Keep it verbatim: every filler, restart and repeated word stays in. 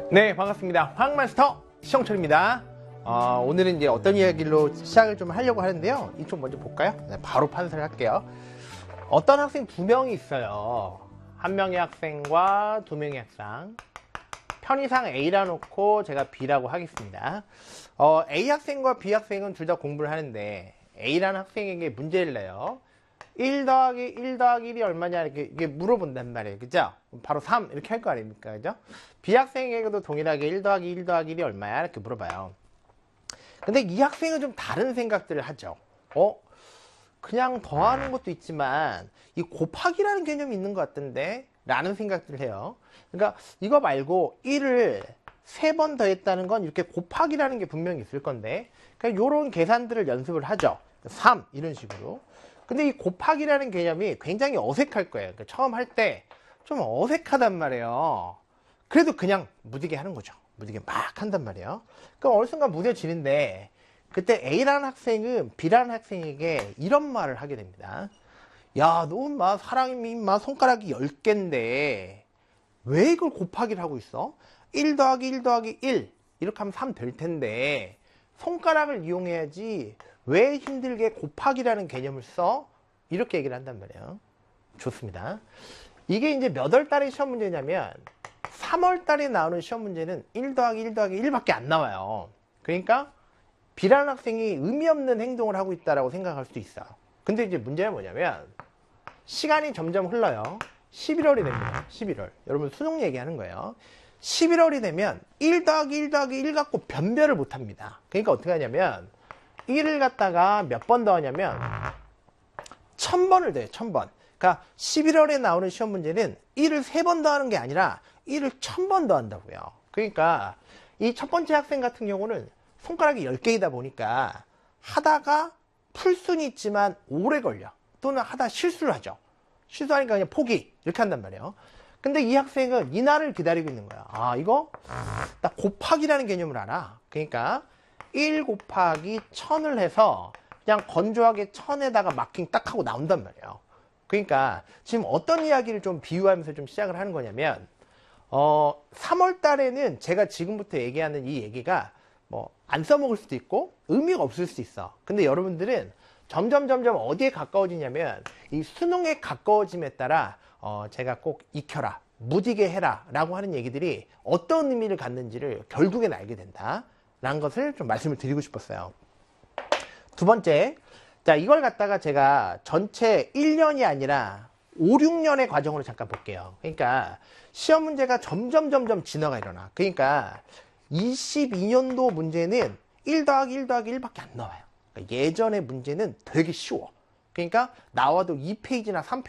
네, 반갑습니다. 화학마스터 시영철입니다. 어, 오늘은 이제 어떤 이야기로 시작을 좀 하려고 하는데요. 이쪽 먼저 볼까요? 네, 바로 판서를 할게요. 어떤 학생 두 명이 있어요. 한 명의 학생과 두 명의 학생. 편의상 A라 놓고 제가 B라고 하겠습니다. 어, A 학생과 B 학생은 둘 다 공부를 하는데 A라는 학생에게 문제를 내요. 일 더하기 일 더하기 일이 얼마냐 이렇게, 이렇게 물어본단 말이에요. 그죠? 바로 삼 이렇게 할 거 아닙니까? 그죠? B 학생에게도 동일하게 일 더하기 일 더하기 일이 얼마야? 이렇게 물어봐요. 근데 이 학생은 좀 다른 생각들을 하죠. 어? 그냥 더하는 것도 있지만 이 곱하기라는 개념이 있는 것 같던데? 라는 생각들을 해요. 그러니까 이거 말고 일을 세 번 더했다는 건 이렇게 곱하기라는 게 분명히 있을 건데, 그러니까 이런 계산들을 연습을 하죠. 삼 이런 식으로. 근데 이 곱하기라는 개념이 굉장히 어색할 거예요. 그러니까 처음 할 때 좀 어색하단 말이에요. 그래도 그냥 무디게 하는 거죠. 무디게 막 한단 말이에요. 그럼 어느 순간 무뎌지는데, 그때 A라는 학생은 B라는 학생에게 이런 말을 하게 됩니다. 야, 너 막 사람이 막 손가락이 열 개인데 왜 이걸 곱하기를 하고 있어? 일 더하기 일 더하기 일 이렇게 하면 삼 될 텐데 손가락을 이용해야지 왜 힘들게 곱하기라는 개념을 써? 이렇게 얘기를 한단 말이에요. 좋습니다. 이게 이제 몇 월 달의 시험 문제냐면 삼월 달에 나오는 시험 문제는 일 더하기 일 더하기 일밖에 안 나와요. 그러니까 B라는 학생이 의미 없는 행동을 하고 있다고 생각할 수도 있어요. 근데 이제 문제는 뭐냐면 시간이 점점 흘러요. 십일월이 됩니다. 십일월. 여러분 수능 얘기하는 거예요. 십일월이 되면 일 더하기 일 더하기 일 갖고 변별을 못 합니다. 그러니까 어떻게 하냐면 일을 갖다가 몇 번 더하냐면 천 번을 더해요. 천 번. 그러니까 십일월에 나오는 시험 문제는 일을 세 번 더하는 게 아니라 일을 천 번 더한다고요. 그러니까 이 첫 번째 학생 같은 경우는 손가락이 열 개이다 보니까 하다가 풀 수는 있지만 오래 걸려. 또는 하다 실수를 하죠. 실수하니까 그냥 포기 이렇게 한단 말이에요. 근데 이 학생은 이날을 기다리고 있는 거야. 아, 이거 나 곱하기라는 개념을 알아. 그러니까 일 곱하기 천을 해서 그냥 건조하게 천에다가 마킹 딱 하고 나온단 말이에요. 그러니까 지금 어떤 이야기를 좀 비유하면서 좀 시작을 하는 거냐면 어, 삼월 달에는 제가 지금부터 얘기하는 이 얘기가 뭐 안 써먹을 수도 있고 의미가 없을 수도 있어. 근데 여러분들은 점점 점점 어디에 가까워지냐면 이 수능에 가까워짐에 따라 어, 제가 꼭 익혀라, 무디게 해라 라고 하는 얘기들이 어떤 의미를 갖는지를 결국엔 알게 된다 라는 것을 좀 말씀을 드리고 싶었어요. 두 번째, 자 이걸 갖다가 제가 전체 일 년이 아니라 오, 육 년의 과정으로 잠깐 볼게요. 그러니까 시험 문제가 점점 점점 진화가 일어나. 그러니까 이십이 년도 문제는 일 더하기 일 더하기 일밖에 안 나와요. 그러니까 예전의 문제는 되게 쉬워. 그러니까 나와도 이 페이지나 삼